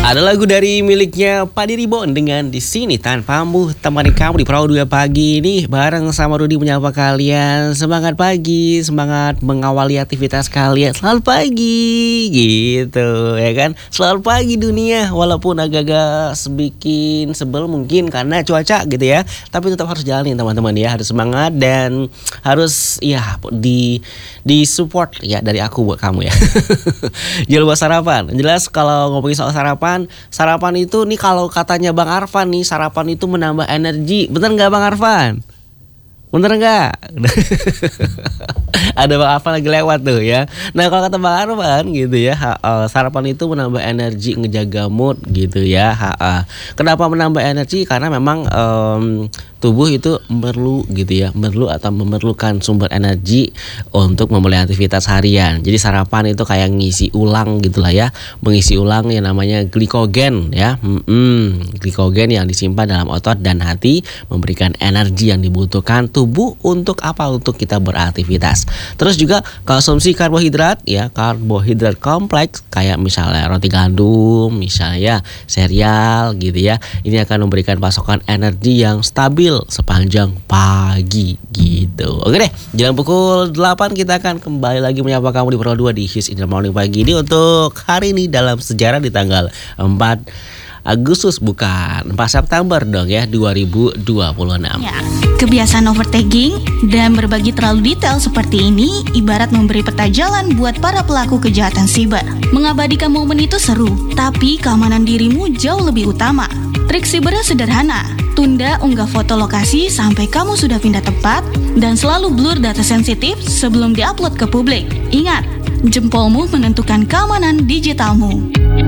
Ada lagu dari miliknya Pak Diribon dengan Di Sini Tanpamu, temani kamu di Perahu 2 pagi ini bareng sama Rudy menyapa kalian. Semangat pagi, semangat mengawali aktivitas kalian. Selamat pagi gitu ya kan. Selamat pagi dunia, walaupun agak-agak sedikit sebel mungkin karena cuaca gitu ya. Tapi tetap harus jalanin teman-teman ya. Harus semangat dan harus ya di support ya dari aku buat kamu ya. Jangan lupa sarapan. Jelas kalau ngomongin soal sarapan itu nih kalau katanya Bang Arfan nih, sarapan itu menambah energi. Bener nggak Bang Arfan? Bener nggak? Ada Bang Arfan lagi lewat tuh ya. Nah kalau kata Bang Arfan gitu ya, sarapan itu menambah energi, ngejaga mood gitu ya. Kenapa menambah energi? Karena memang tubuh itu perlu gitu ya, memerlukan sumber energi untuk memulai aktivitas harian. Jadi sarapan itu kayak ngisi ulang gitulah ya, mengisi ulang yang namanya glikogen ya, glikogen yang disimpan dalam otot dan hati, memberikan energi yang dibutuhkan tubuh untuk apa? Untuk kita beraktivitas. Terus juga konsumsi karbohidrat ya, karbohidrat kompleks kayak misalnya roti gandum, misalnya sereal gitu ya. Ini akan memberikan pasokan energi yang stabil sepanjang pagi gitu. Oke deh, jalan pukul 8 kita akan kembali lagi menyapa kamu di Perahu 2 di His in the Morning pagi ini untuk hari ini dalam sejarah di tanggal 4 Agustus bukan 4 September dong ya 2026 ya. Kebiasaan overthinking dan berbagi terlalu detail seperti ini ibarat memberi peta jalan buat para pelaku kejahatan siber. Mengabadikan momen itu seru, tapi keamanan dirimu jauh lebih utama. Trik sibernya sederhana, tunda unggah foto lokasi sampai kamu sudah pindah tempat dan selalu blur data sensitif sebelum diupload ke publik. Ingat, jempolmu menentukan keamanan digitalmu.